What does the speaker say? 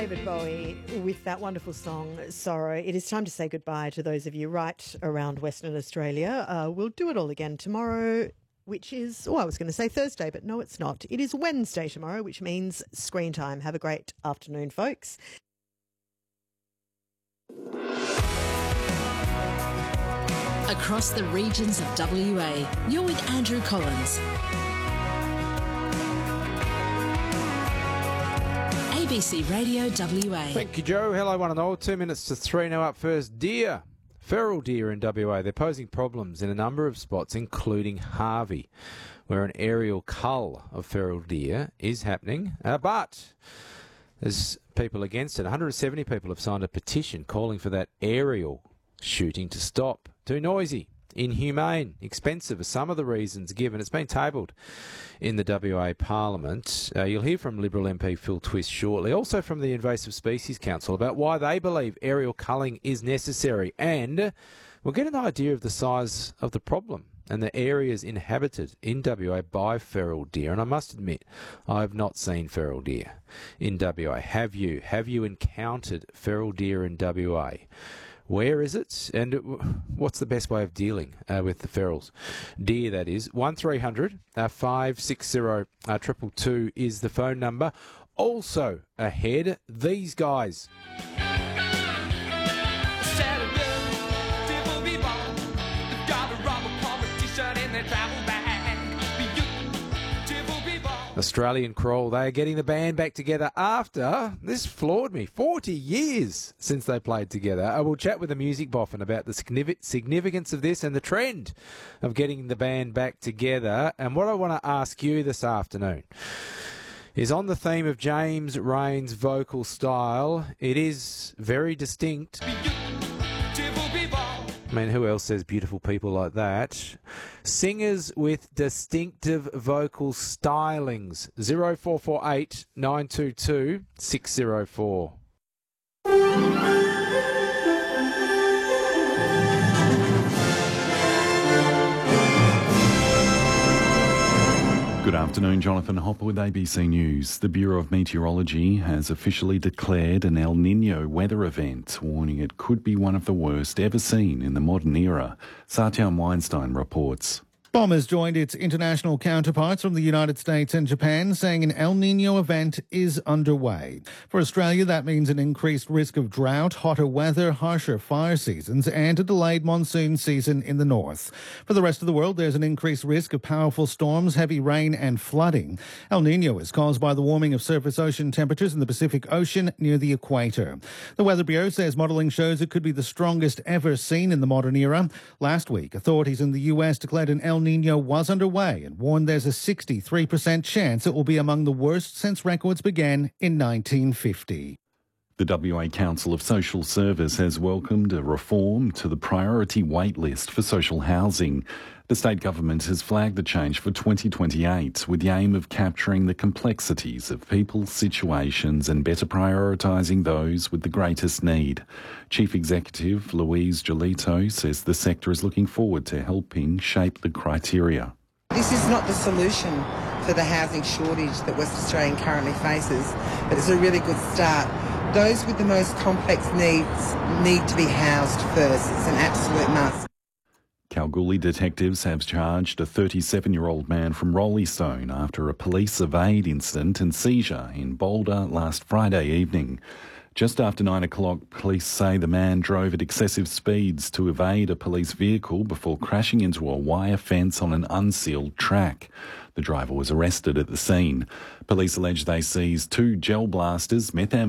David Bowie with that wonderful song, Sorrow. It is time to say goodbye to those of you right around Western Australia. We'll do it all again tomorrow, which is, I was going to say Thursday, but no, it's not. It is Wednesday tomorrow, which means screen time. Have a great afternoon, folks. Across the regions of WA, you're with Andrew Collins. ABC Radio WA. Thank you, Joe. Hello, one and all. 2 minutes to 3 now up first. Deer. Feral deer in WA. They're posing problems in a number of spots, including Harvey, where an aerial cull of feral deer is happening. But there's people against it. 170 people have signed a petition calling for that aerial shooting to stop. Too noisy, inhumane, expensive are some of the reasons given. It's been tabled in the WA Parliament. You'll hear from Liberal MP Phil Twist shortly. Also from the Invasive Species Council about why they believe aerial culling is necessary. And we'll get an idea of the size of the problem and the areas inhabited in WA by feral deer. And I must admit, I have not seen feral deer in WA. Have you? Have you encountered feral deer in WA? Where is it, and what's the best way of dealing with the ferals? Deer, that is. 1300 560 222 is the phone number. Also ahead, these guys. Australian Crawl, they are getting the band back together after, this floored me, 40 years since they played together. I will chat with the music boffin about the significance of this and the trend of getting the band back together. And what I want to ask you this afternoon is on the theme of James Rain's vocal style. It is very distinct. I mean, who else says beautiful people like that? Singers with distinctive vocal stylings. 0448 922 604. Good afternoon, Jonathan Hopper with ABC News. The Bureau of Meteorology has officially declared an El Niño weather event, warning it could be one of the worst ever seen in the modern era. Satyan Weinstein reports. BOM has joined its international counterparts from the United States and Japan, saying an El Niño event is underway. For Australia, that means an increased risk of drought, hotter weather, harsher fire seasons, and a delayed monsoon season in the north. For the rest of the world, there's an increased risk of powerful storms, heavy rain, and flooding. El Niño is caused by the warming of surface ocean temperatures in the Pacific Ocean near the equator. The Weather Bureau says modelling shows it could be the strongest ever seen in the modern era. Last week, authorities in the US declared an El Niño was underway and warned there's a 63% chance it will be among the worst since records began in 1950. The WA Council of Social Service has welcomed a reform to the priority waitlist for social housing. The state government has flagged the change for 2028 with the aim of capturing the complexities of people's situations and better prioritising those with the greatest need. Chief Executive Louise Giolito says the sector is looking forward to helping shape the criteria. This is not the solution for the housing shortage that West Australia currently faces, but it's a really good start. Those with the most complex needs need to be housed first. It's an absolute must. Kalgoorlie detectives have charged a 37-year-old man from Roleystone after a police evade incident and seizure in Boulder last Friday evening. Just after 9 o'clock, police say the man drove at excessive speeds to evade a police vehicle before crashing into a wire fence on an unsealed track. The driver was arrested at the scene. Police allege they seized 2 gel blasters, methamphetamine